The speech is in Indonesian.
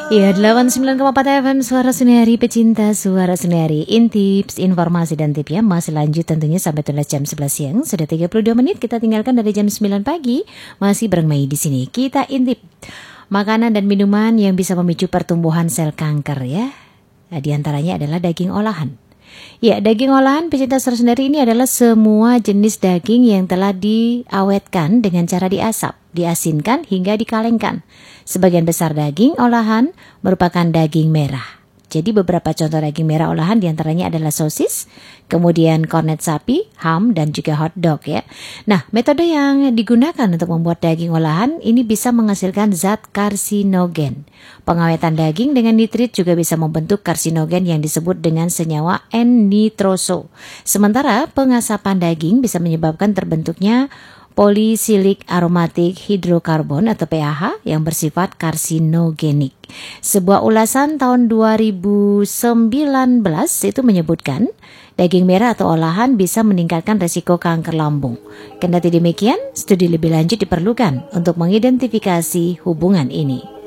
Ya, 89,4 FM Suara Seniari, pecinta Suara Seniari. Intips, informasi dan tip ya. Masih lanjut tentunya sampai tuntas jam 11 siang. Sudah 32 menit kita tinggalkan dari jam 9 pagi. Masih bareng Mei di sini. Kita intip makanan dan minuman yang bisa memicu pertumbuhan sel kanker ya. Nah, di antaranya adalah daging olahan. Ya, daging olahan pecinta Suara Seniari ini adalah semua jenis daging yang telah diawetkan dengan cara diasap, diasinkan hingga dikalengkan. Sebagian besar daging olahan merupakan daging merah. Jadi beberapa contoh daging merah olahan diantaranya adalah sosis, kemudian kornet sapi, ham, dan juga hotdog ya. Nah, metode yang digunakan untuk membuat daging olahan ini bisa menghasilkan zat karsinogen. Pengawetan daging dengan nitrit juga bisa membentuk karsinogen yang disebut dengan senyawa N-nitroso. Sementara pengasapan daging bisa menyebabkan terbentuknya polisilik aromatik hidrokarbon atau PAH yang bersifat karsinogenik. Sebuah ulasan tahun 2019 itu menyebutkan daging merah atau olahan bisa meningkatkan resiko kanker lambung. Kendati demikian, studi lebih lanjut diperlukan untuk mengidentifikasi hubungan ini.